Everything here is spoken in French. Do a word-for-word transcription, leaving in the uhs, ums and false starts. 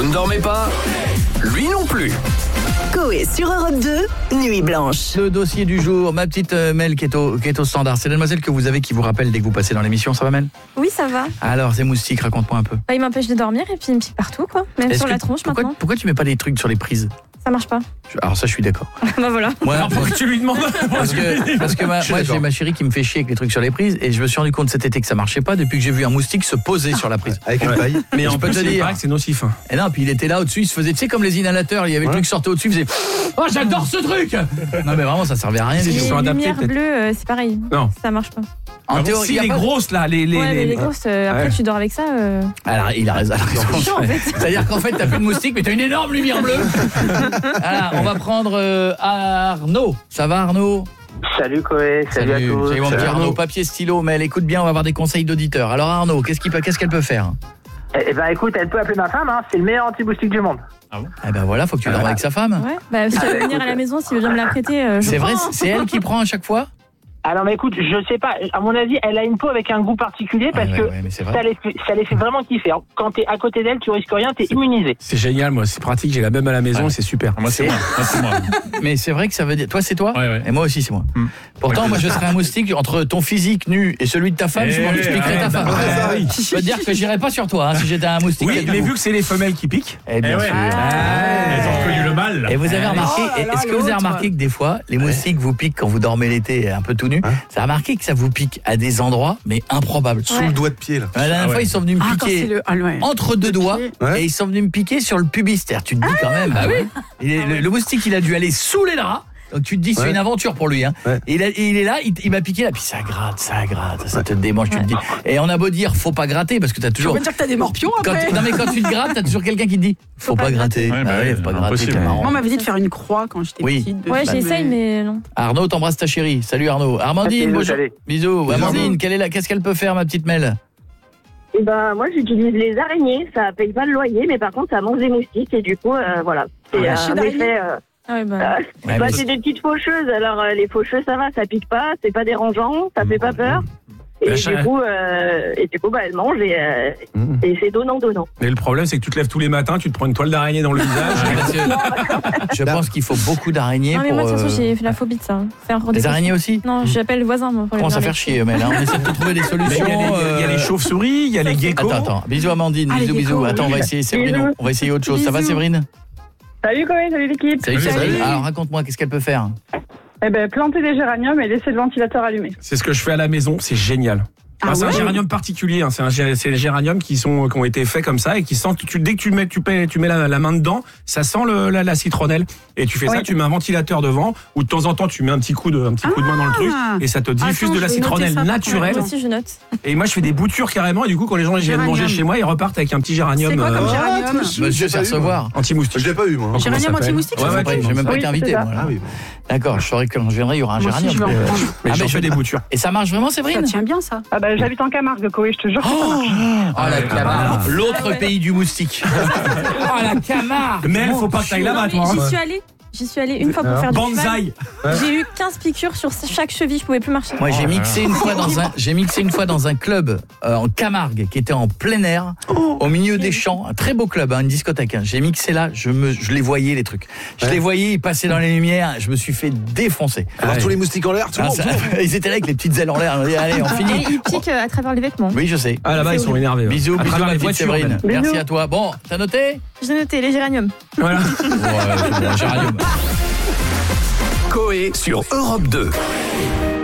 ne dormez pas? Lui non plus. Coé sur Europe deux, Nuit Blanche. Le dossier du jour, ma petite euh, Mel qui est, au, qui est au standard. C'est la demoiselle que vous avez qui vous rappelle dès que vous passez dans l'émission, ça va Mel? Oui, ça va. Alors, ces moustiques, raconte-moi un peu. Bah, il m'empêche de dormir et puis il me pique partout, quoi. Même Est-ce sur que- la tronche pourquoi, maintenant. pourquoi tu mets pas des trucs sur les prises? Ça marche pas. Je- Alors ça, je suis d'accord. Bah voilà. Moi, Alors pourquoi tu lui demandes? Parce que, parce que ma- moi j'ai ma chérie qui me fait chier avec les trucs sur les prises et je me suis rendu compte cet été que ça marchait pas depuis que j'ai vu un moustique se poser sur la prise. Avec une Ouais. paille. Mais Je en peux plus, te il dire. paraît que c'est nocif. hein. Et non, puis il était là au-dessus, il se faisait, tu sais comme les inhalateurs, il y avait le truc qui sortait au-dessus, il faisait oh j'adore ce truc. Non mais vraiment ça servait à rien du Les tout. sont adaptés, lumières peut-être. bleues, euh, c'est pareil. Non. Ça marche pas. En Ah bon, théorie, si il y a les pas- grosses là, les les, Ouais, mais les- les grosses, euh, après Ouais. tu dors avec ça. euh, Alors, il a raison. elle a raison. C'est chiant, en fait. C'est-à-dire qu'en fait, t'as plus de moustique, mais t'as une énorme lumière bleue. Voilà, on va prendre euh, Arnaud. Ça va Arnaud? Salut Coé, salut, à tous. Salut mon petit Salut. Arnaud, papier, stylo, mais elle écoute bien, on va avoir des conseils d'auditeurs. Alors Arnaud, qu'est-ce qu'il peut- qu'est-ce qu'elle peut faire? Eh ben écoute, elle peut appeler ma femme, hein, c'est le meilleur anti-moustique du monde. Eh ben voilà, faut que tu dormes avec sa femme. Ouais. Bah, si tu veux venir à la maison, s'il veut bien me la prêter, euh, je C'est vrai, prends, hein. c'est elle qui prend à chaque fois? Alors mais écoute, je sais pas, à mon avis, elle a une peau avec un goût particulier parce Ouais, que ouais, ouais, mais c'est vrai. ça les, fait, ça les fait vraiment kiffer. Alors, quand t'es à côté d'elle, tu risques rien, t'es immunisé. C'est génial, moi, c'est pratique, j'ai la même à la maison, Ouais. c'est super. Moi, c'est moi. Moi, c'est moi. Mais c'est vrai que ça veut dire. Toi, c'est toi? Ouais, ouais. Et moi aussi, c'est moi. Pourtant, moi, je serais un moustique entre ton physique nu et celui de ta femme. Eh, je m'en expliquerai ta arrête, femme. arrête. Je peux te dire que j'irais pas sur toi hein, si j'étais un moustique. Oui, mais vu que c'est les femelles qui piquent. Eh bien Eh ouais. sûr. Elles ont reconnu le mal. Et vous avez remarqué, Oh là là, est-ce que vous avez l'autre. remarqué que des fois, les moustiques vous piquent quand vous dormez l'été un peu tout nu? Ça a remarqué que ça vous pique à des endroits, mais improbables. Sous le doigt de pied, là. La dernière Ah ouais. fois, ils sont venus me Ah, quand c'est piquer le. Ah, ouais. entre deux doigts Ouais. et ils sont venus me piquer sur le pubis. C'est-à-dire, tu te dis quand même, bah oui. Le, le- le moustique, il a dû aller sous les draps. Donc tu te dis, c'est Ouais. une aventure pour lui. Hein. Ouais. Et il, a- et il est là, il, il m'a piqué là, puis ça gratte, ça gratte, ça te démange, tu te dis. Et on a beau dire, faut pas gratter, parce que t'as On toujours. va dire que t'as des morpions Quand, après. non mais quand tu te grattes, t'as toujours quelqu'un qui te dit, faut, pas gratter. Ouais, bah Ah ouais, ouais, faut pas gratter, impossible. c'est marrant. Moi, on m'avait dit de faire une croix quand j'étais Oui. petite. Ouais, dessus, j'essaye, mais non. Arnaud, t'embrasses ta chérie. Salut Arnaud. Armandine, Bisous, bonjour. salut. Bisous. Amandine, quelle est la, qu'est-ce qu'elle peut faire, ma petite Mel? Eh ben, moi, j'utilise les araignées. Ça paye pas le loyer, mais par contre, ça mange des moustiques. Et du coup, euh, voilà. C'est la euh, chaîne un d'araignée. effet. euh, Ah ouais, bah. euh, Ouais, bah, mais- c'est des petites faucheuses. Alors, euh, les faucheuses, ça va, ça pique pas, c'est pas dérangeant, ça fait pas peur. Et La du chaîne- coup, euh, et du coup, bah, elle mange et, euh, Mmh. et c'est donnant donnant. Mais le problème, c'est que tu te lèves tous les matins, tu te prends une toile d'araignée dans le visage. Parce que je pense qu'il faut beaucoup d'araignées Non, mais pour. moi, de toute façon, euh, j'ai fait la phobie de ça. C'est encore Des des araignées aussi? Non, j'appelle le voisin, moi, pour les Commence à venir faire chier, Mel. Hein. On essaie de trouver des Mais solutions. Il y a les- il y a les euh, chauves-souris, il y a les geckos. Attends, attends. Bisous Amandine, Ah, les bisous, bisous. geckos, Attends, on va oui. essayer Séverine. Bisous. On va essayer autre chose. Ça va Bisous. Séverine? Salut, Coé, salut l'équipe. Salut Salut. Séverine. Alors raconte-moi, qu'est-ce qu'elle peut faire? Eh ben, planter des géraniums et laisser le ventilateur allumé. C'est ce que je fais à la maison, c'est génial. Ah Ah, c'est ouais. un géranium particulier, hein. c'est, un, gé- c'est les géraniums qui sont qui ont été faits comme ça et qui sentent. Tu, dès que tu mets tu mets, tu mets la, la main dedans, ça sent le, la, la citronnelle. Et tu fais ça, Oui. tu mets un ventilateur devant, ou de temps en temps tu mets un petit coup de un petit coup de main dans le truc et ça te diffuse Attends, de la je vais noter citronnelle ça pour naturelle. Moi aussi, je note. Et moi je fais des boutures carrément. Et du coup quand les gens viennent Géranium. manger chez moi, ils repartent avec un petit géranium C'est quoi comme euh, géranium Monsieur, c'est recevoir. anti-moustique. Je l'ai pas eu, moi. Comment ça Géranium s'appelle anti-moustique, Ouais, ça ouais, s'appelle J'ai même pas Oui, été c'est invité, ça. moi. là. Ah oui. D'accord, je saurais que quand je viendrai, il y aura un Moi aussi, géranium. je vais en Euh, prendre. Mais Ah, j'en mais fais je- des boutures. Et ça marche vraiment, Ça Séverine? tient bien, ça. Ah bah, j'habite en Camargue, Coé, je te jure que ça marche. Oh la Camargue, l'autre pays du moustique. Oh la Camargue. Mais il faut pas que t'ailles là-bas, Non, mais toi. J'y hein. suis allée. J'y suis allée une fois pour faire du cheval. Banzai. J'ai eu quinze piqûres sur chaque cheville, je pouvais plus marcher. Moi, j'ai mixé une fois dans un, j'ai mixé une fois dans un club euh, en Camargue qui était en plein air, au milieu des champs, un très beau club, hein, une discothèque. Hein. J'ai mixé là, je me, je les voyais les trucs. Je Ouais. les voyais, ils passaient dans les lumières, je me suis fait défoncer. Alors tous les moustiques en l'air, tout le Ah, monde. ça- tout le monde. ils étaient là avec les petites ailes en l'air. On dit, allez, on Et finit. il pique euh, à travers les vêtements. Oui, je sais. Ah là-bas ils sont énervés. ouais. Bisous, À bisous, travers ma les petite voitures. Séverine. même. Merci à toi. Bon, t'as noté? J'ai noté les géraniums. Voilà. Ouais, c'est bon, géranium. Coé sur Europe deux.